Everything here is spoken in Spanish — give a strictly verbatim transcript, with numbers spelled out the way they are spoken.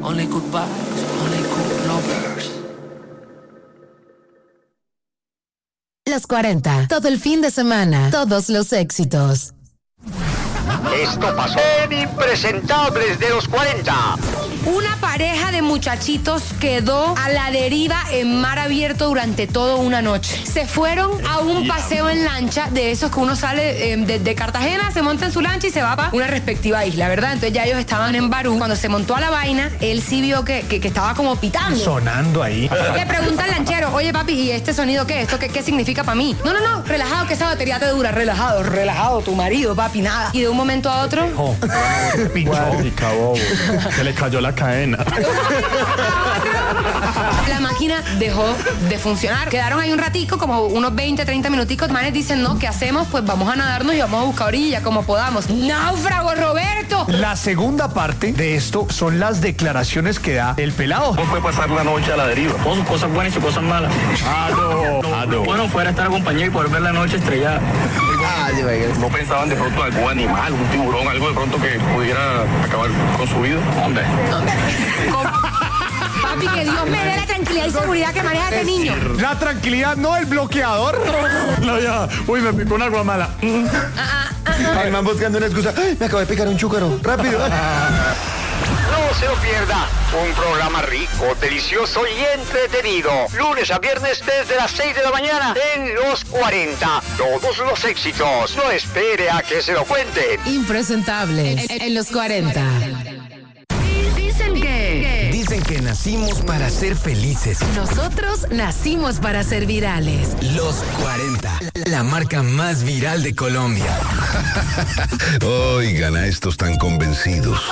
only good vibes, only good lovers. Los cuarenta, todo el fin de semana, todos los éxitos. Esto pasó en Impresentables de los cuarenta. Una pareja de muchachitos quedó a la deriva en mar abierto durante toda una noche. Se fueron a un paseo en lancha de esos que uno sale eh, de, de Cartagena, se monta en su lancha y se va para una respectiva isla, ¿verdad? Entonces ya ellos estaban en Barú. Cuando se montó a la vaina, él sí vio que, que, que estaba como pitando. Sonando ahí. Le pregunta al lanchero, oye papi, ¿y este sonido qué? ¿Esto qué, qué significa para mí? No, no, no, relajado, que esa batería te dura. Relajado, relajado, tu marido, papi, nada. Y de un momento a otro... Oh, pinchó. Guardica, bobo. Se le cayó la cadena. La máquina dejó de funcionar. Quedaron ahí un ratico, como unos veinte, treinta minuticos. Manes dicen, no, ¿qué hacemos? Pues vamos a nadarnos y vamos a buscar orilla como podamos. ¡Náufrago, Roberto! La segunda parte de esto son las declaraciones que da el pelado. ¿Cómo fue pasar la noche a la deriva? Con sus cosas buenas y sus cosas malas. Ah, no. Ah, no. Bueno, fuera estar acompañado y poder ver la noche estrellada. Ah, sí, ¿No pensaban de pronto en algún animal, un tiburón, algo de pronto que pudiera acabar con su vida? ¿Dónde? Papi, que Dios me dé la tranquilidad y seguridad que maneja ese niño. La tranquilidad, no el bloqueador. No, ya. Uy, me picó una agua mala. Ay, man, buscando una excusa. Ay, me acabo de picar un chúcaro. Rápido. No se lo pierda. Un programa rico, delicioso y entretenido. Lunes a viernes desde las seis de la mañana en Los cuarenta. Todos los éxitos. No espere a que se lo cuenten. Impresentables en, en los cuarenta. Dicen que... Dicen que nacimos para ser felices. Nosotros nacimos para ser virales. Los cuarenta, la marca más viral de Colombia. Oigan a estos tan convencidos.